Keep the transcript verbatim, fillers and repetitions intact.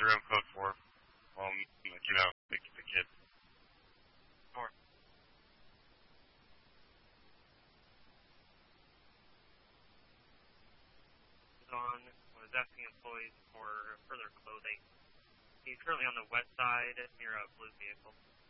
room code four. Um, you know, the, the kid. Four. On was asking employees for further clothing. He's currently on the west side near a blue vehicle.